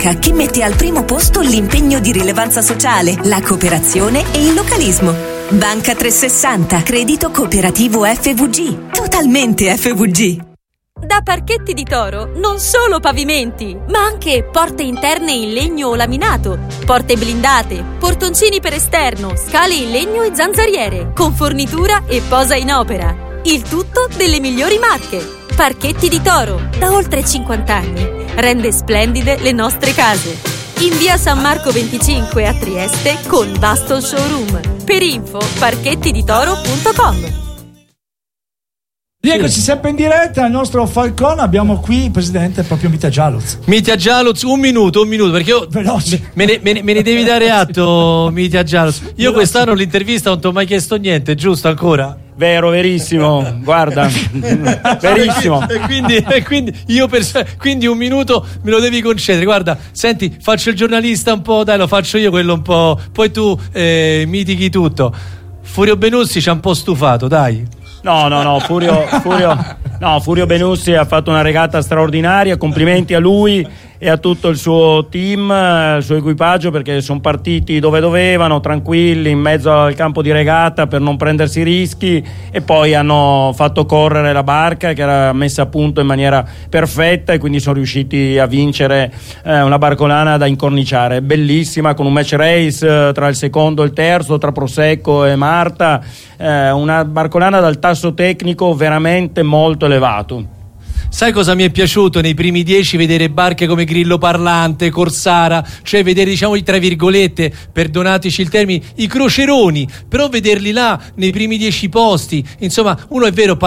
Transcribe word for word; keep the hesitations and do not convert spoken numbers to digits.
banca che mette al primo posto l'impegno di rilevanza sociale, la cooperazione e il localismo. Banca trecentosessanta, credito cooperativo F V G, totalmente F V G. Da Parchetti di Toro non solo pavimenti, ma anche porte interne in legno o laminato, porte blindate, portoncini per esterno, scale in legno e zanzariere, con fornitura e posa in opera. Il tutto delle migliori marche. Parchetti di Toro, da oltre cinquanta anni, rende splendide le nostre case. In via San Marco venticinque a Trieste con vasto showroom. Per info parchettiditoro punto com. Eccoci sempre in diretta al nostro Falcon. Abbiamo qui il presidente proprio Mitja Jaluz. Mitja Jaluz, un minuto, un minuto, perché io Veloce. me ne, me, ne, me ne devi dare atto, Mitja Jaluz. Io Veloce. Quest'anno l'intervista non ti ho mai chiesto niente, giusto ancora? Vero, verissimo, guarda, verissimo. E quindi, e quindi io per, quindi un minuto me lo devi concedere. Guarda, senti, faccio il giornalista un po', dai, lo faccio io quello un po', poi tu eh, mitichi tutto. Furio Benussi ci ha un po' stufato, dai. No, no, no, Furio, Furio, no, Furio Benussi ha fatto una regata straordinaria, complimenti a lui e a tutto il suo team, il suo equipaggio, perché sono partiti dove dovevano, tranquilli, in mezzo al campo di regata per non prendersi rischi, e poi hanno fatto correre la barca che era messa a punto in maniera perfetta, e quindi sono riusciti a vincere eh, una barcolana da incorniciare, bellissima, con un match race eh, tra il secondo e il terzo, tra Prosecco e Marta, eh, una barcolana dal tasso tecnico veramente molto elevato. Sai cosa mi è piaciuto nei primi dieci? Vedere barche come Grillo Parlante, Corsara, cioè vedere, diciamo, tra virgolette, perdonateci il termine, i croceroni, però vederli là nei primi dieci posti. Insomma, uno è vero